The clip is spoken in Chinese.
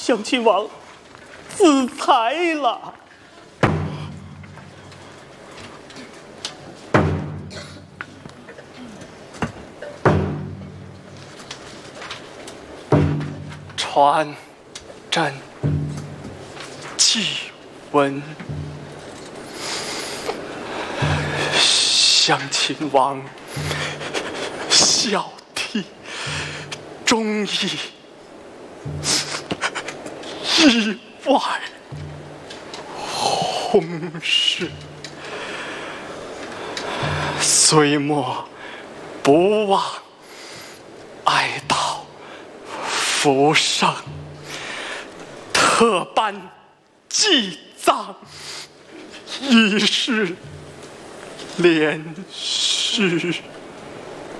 襄亲王自裁了。传朕祭文，襄亲王孝悌忠义，意外宏誓，岁末不忘哀悼福生，特颁祭葬，以示连续。